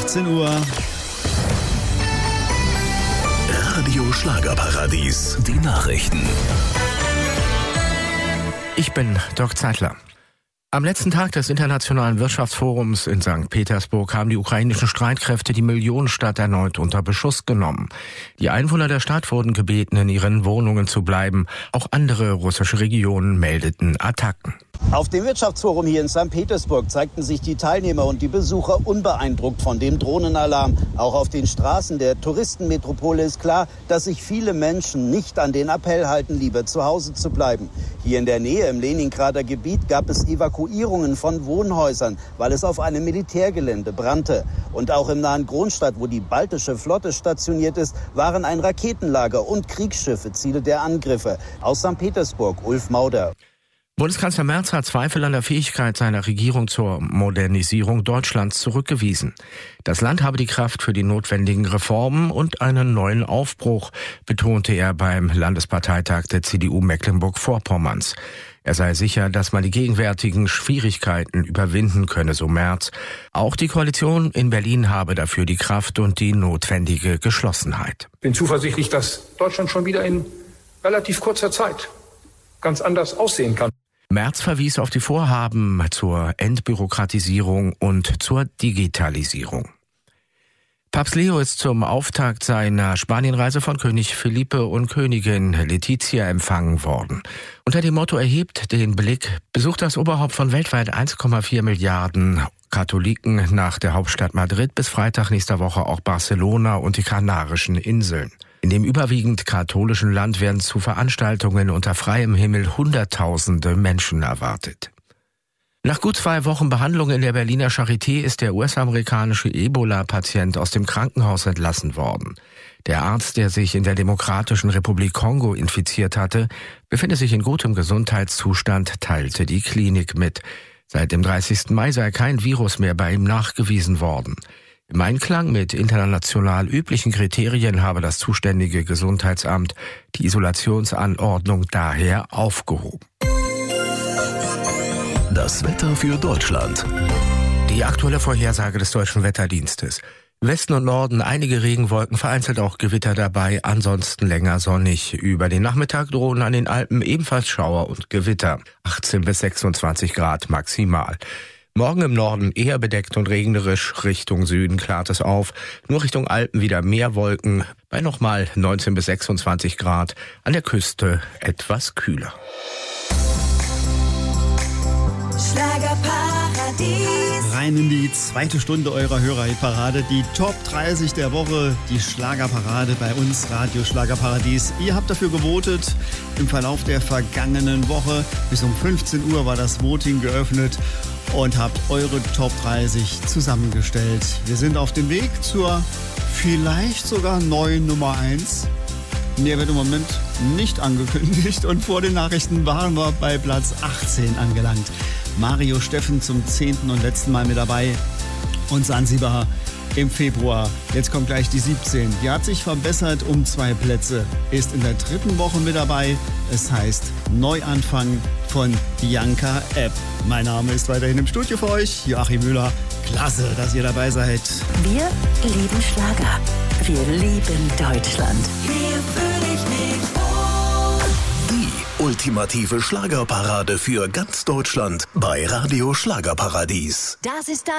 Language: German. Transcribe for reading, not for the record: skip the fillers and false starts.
18 Uhr. Radio Schlagerparadies, die Nachrichten. Ich bin Dirk Zeitler. Am letzten Tag des Internationalen Wirtschaftsforums in St. Petersburg haben die ukrainischen Streitkräfte die Millionenstadt erneut unter Beschuss genommen. Die Einwohner der Stadt wurden gebeten, in ihren Wohnungen zu bleiben. Auch andere russische Regionen meldeten Attacken. Auf dem Wirtschaftsforum hier in St. Petersburg zeigten sich die Teilnehmer und die Besucher unbeeindruckt von dem Drohnenalarm. Auch auf den Straßen der Touristenmetropole ist klar, dass sich viele Menschen nicht an den Appell halten, lieber zu Hause zu bleiben. Hier in der Nähe im Leningrader Gebiet gab es Evakuierungen von Wohnhäusern, weil es auf einem Militärgelände brannte. Und auch im nahen Kronstadt, wo die baltische Flotte stationiert ist, waren ein Raketenlager und Kriegsschiffe Ziele der Angriffe. Aus St. Petersburg, Ulf Mauder. Bundeskanzler Merz hat Zweifel an der Fähigkeit seiner Regierung zur Modernisierung Deutschlands zurückgewiesen. Das Land habe die Kraft für die notwendigen Reformen und einen neuen Aufbruch, betonte er beim Landesparteitag der CDU Mecklenburg-Vorpommerns. Er sei sicher, dass man die gegenwärtigen Schwierigkeiten überwinden könne, so Merz. Auch die Koalition in Berlin habe dafür die Kraft und die notwendige Geschlossenheit. Ich bin zuversichtlich, dass Deutschland schon wieder in relativ kurzer Zeit ganz anders aussehen kann. Merz verwies auf die Vorhaben zur Entbürokratisierung und zur Digitalisierung. Papst Leo ist zum Auftakt seiner Spanienreise von König Felipe und Königin Letizia empfangen worden. Unter dem Motto "Erhebt den Blick" besucht das Oberhaupt von weltweit 1,4 Milliarden Katholiken nach der Hauptstadt Madrid bis Freitag nächster Woche auch Barcelona und die Kanarischen Inseln. In dem überwiegend katholischen Land werden zu Veranstaltungen unter freiem Himmel Hunderttausende Menschen erwartet. Nach gut 2 Wochen Behandlung in der Berliner Charité ist der US-amerikanische Ebola-Patient aus dem Krankenhaus entlassen worden. Der Arzt, der sich in der Demokratischen Republik Kongo infiziert hatte, befindet sich in gutem Gesundheitszustand, teilte die Klinik mit. Seit dem 30. Mai sei kein Virus mehr bei ihm nachgewiesen worden. Im Einklang mit international üblichen Kriterien habe das zuständige Gesundheitsamt die Isolationsanordnung daher aufgehoben. Das Wetter für Deutschland. Die aktuelle Vorhersage des Deutschen Wetterdienstes. Westen und Norden einige Regenwolken, vereinzelt auch Gewitter dabei, ansonsten länger sonnig. Über den Nachmittag drohen an den Alpen ebenfalls Schauer und Gewitter. 18 bis 26 Grad maximal. Morgen im Norden eher bedeckt und regnerisch, Richtung Süden klart es auf. Nur Richtung Alpen wieder mehr Wolken, bei nochmal 19 bis 26 Grad, an der Küste etwas kühler. Schlagerparadies. Rein in die zweite Stunde eurer Hörerparade, die Top 30 der Woche, die Schlagerparade bei uns, Radio Schlagerparadies. Ihr habt dafür gewotet im Verlauf der vergangenen Woche. Bis um 15 Uhr war das Voting geöffnet und habt eure Top 30 zusammengestellt. Wir sind auf dem Weg zur vielleicht sogar neuen Nummer 1. Der wird im Moment nicht angekündigt und vor den Nachrichten waren wir bei Platz 18 angelangt. Mario Steffen zum 10. und letzten Mal mit dabei und Sansibar im Februar. Jetzt kommt gleich die 17. Die hat sich verbessert um 2 Plätze, ist in der 3. Woche mit dabei. Es heißt Neuanfang von Bianca Epp. Mein Name ist weiterhin im Studio für euch, Joachim Müller. Klasse, dass ihr dabei seid. Wir lieben Schlager. Wir lieben Deutschland. Hier fühle ich mich wohl. Die ultimative Schlagerparade für ganz Deutschland bei Radio Schlagerparadies. Das ist